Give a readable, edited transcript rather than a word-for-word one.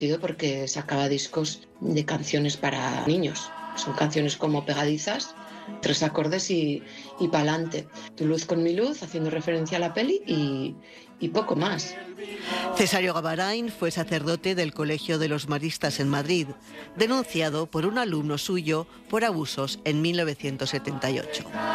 porque sacaba discos de canciones para niños. Son canciones como pegadizas, 3 acordes y pa'lante. Tu luz con mi luz, haciendo referencia a la peli y poco más. Cesario Gavarain fue sacerdote del Colegio de los Maristas en Madrid, denunciado por un alumno suyo por abusos en 1978.